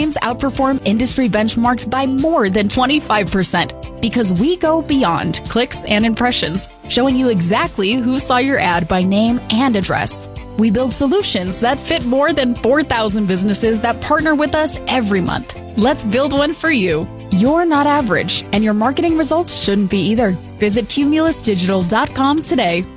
campaigns outperform industry benchmarks by more than 25% because we go beyond clicks and impressions, showing you exactly who saw your ad by name and address. We build solutions that fit more than 4,000 businesses that partner with us every month. Let's build one for you. You're not average, and your marketing results shouldn't be either. Visit cumulusdigital.com today.